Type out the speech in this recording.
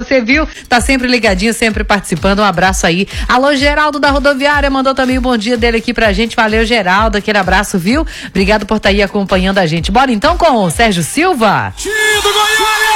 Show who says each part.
Speaker 1: você, viu? Tá sempre ligadinho, sempre participando. Um abraço aí. Alô, Geraldo da Rodoviária, mandou também um bom dia dele aqui pra gente. Valeu, Geraldo, aquele abraço, viu? Obrigado por estar aí acompanhando a gente. Bora então com o Sérgio Silva.
Speaker 2: Time do Goiânia!